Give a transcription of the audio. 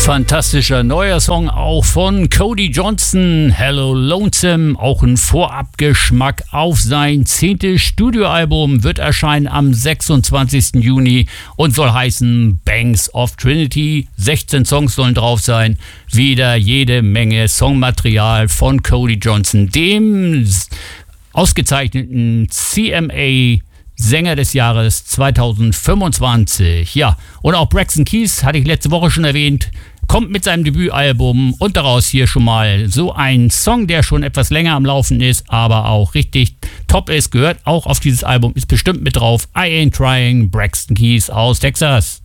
Fantastischer neuer Song auch von Cody Johnson, Hello Lonesome, auch ein Vorabgeschmack auf sein 10. Studioalbum, wird erscheinen am 26. Juni und soll heißen Banks of Trinity. 16 Songs sollen drauf sein, wieder jede Menge Songmaterial von Cody Johnson, dem ausgezeichneten CMA Sänger des Jahres 2025. Ja, und auch Braxton Keys, hatte ich letzte Woche schon erwähnt, kommt mit seinem Debütalbum und daraus hier schon mal so ein Song, der schon etwas länger am Laufen ist, aber auch richtig top ist, gehört auch auf dieses Album, ist bestimmt mit drauf. I Ain't Trying, Braxton Keys aus Texas.